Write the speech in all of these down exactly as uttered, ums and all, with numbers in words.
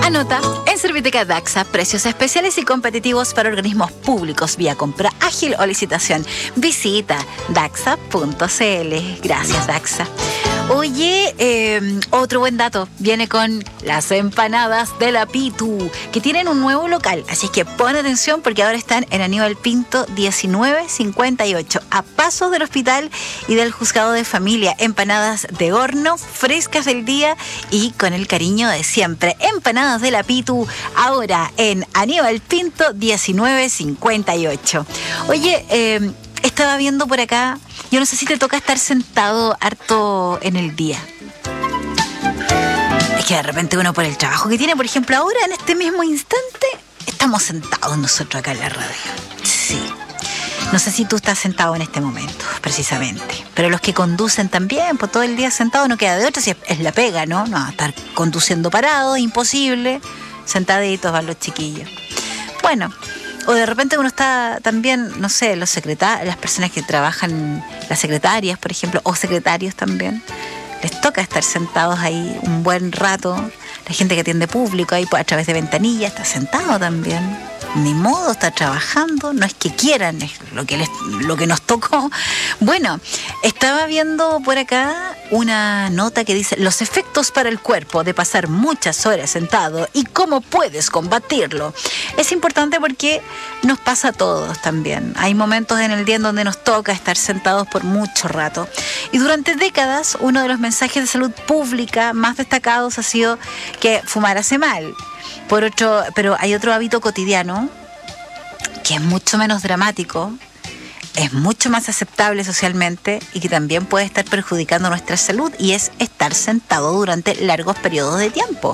Anota, en Serviteca Daxa, precios especiales y competitivos para organismos públicos vía compra ágil o licitación. Visita daxa punto c l. Gracias, Daxa. Oye, eh, otro buen dato, viene con las empanadas de la Pitu, que tienen un nuevo local, así que pon atención porque ahora están en Aníbal Pinto diecinueve cincuenta y ocho, a pasos del hospital y del juzgado de familia. Empanadas de horno, frescas del día y con el cariño de siempre. Empanadas de la Pitu, ahora en Aníbal Pinto diecinueve cincuenta y ocho. Oye, eh, estaba viendo por acá, yo no sé si te toca estar sentado harto en el día. Es que de repente uno por el trabajo que tiene, por ejemplo, ahora en este mismo instante, estamos sentados nosotros acá en la radio. Sí. No sé si tú estás sentado en este momento, precisamente. Pero los que conducen también, pues todo el día sentado no queda de otra, si es la pega, ¿no? No, estar conduciendo parado, imposible. Sentaditos van los chiquillos. Bueno, o de repente uno está también, no sé, los secretarios, las personas que trabajan, las secretarias, por ejemplo, o secretarios también, les toca estar sentados ahí un buen rato. La gente que atiende público ahí a través de ventanilla está sentado también. Ni modo, está trabajando, no es que quieran, es lo que, les, lo que nos tocó. Bueno, estaba viendo por acá una nota que dice los efectos para el cuerpo de pasar muchas horas sentado y cómo puedes combatirlo. Es importante porque nos pasa a todos también. Hay momentos en el día en donde nos toca estar sentados por mucho rato. Y durante décadas, uno de los mensajes de salud pública más destacados ha sido que fumar hace mal. Por otro, pero hay otro hábito cotidiano que es mucho menos dramático, es mucho más aceptable socialmente y que también puede estar perjudicando nuestra salud, y es estar sentado durante largos periodos de tiempo.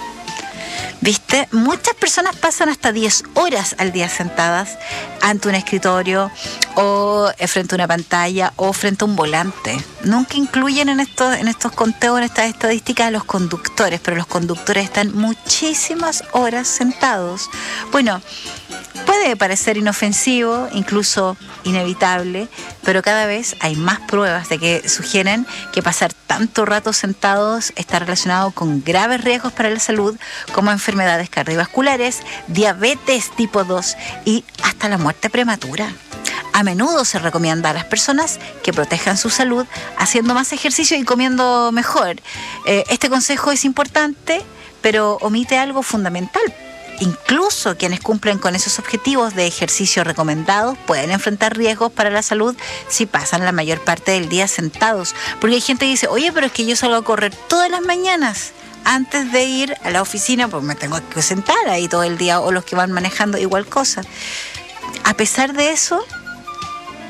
¿Viste? Muchas personas pasan hasta diez horas al día sentadas ante un escritorio o frente a una pantalla o frente a un volante. Nunca incluyen en estos, en estos conteos, en estas estadísticas, a los conductores, pero los conductores están muchísimas horas sentados. Bueno, puede parecer inofensivo, incluso inevitable, pero cada vez hay más pruebas de que sugieren que pasar tanto rato sentados está relacionado con graves riesgos para la salud, como enfermedades cardiovasculares, diabetes tipo dos y hasta la muerte prematura. A menudo se recomienda a las personas que protejan su salud haciendo más ejercicio y comiendo mejor. Eh, este consejo es importante, pero omite algo fundamental. Incluso quienes cumplen con esos objetivos de ejercicio recomendados pueden enfrentar riesgos para la salud si pasan la mayor parte del día sentados. Porque hay gente que dice, oye, pero es que yo salgo a correr todas las mañanas antes de ir a la oficina, pues me tengo que sentar ahí todo el día, o los que van manejando igual cosa. A pesar de eso,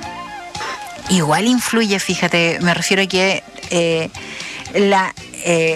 igual influye, fíjate, me refiero a que eh, la... Eh,